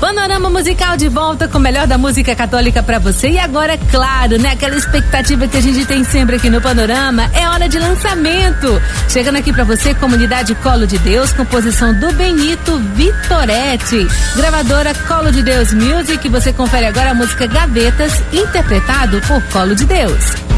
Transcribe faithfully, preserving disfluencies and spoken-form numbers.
Panorama musical de volta com o melhor da música católica pra você. E agora, é claro, né? Aquela expectativa que a gente tem sempre aqui no Panorama, é hora de lançamento. Chegando aqui pra você, Comunidade Colo de Deus, composição do Benito Vitoretti. Gravadora Colo de Deus Music, você confere agora a música Gavetas, interpretado por Colo de Deus.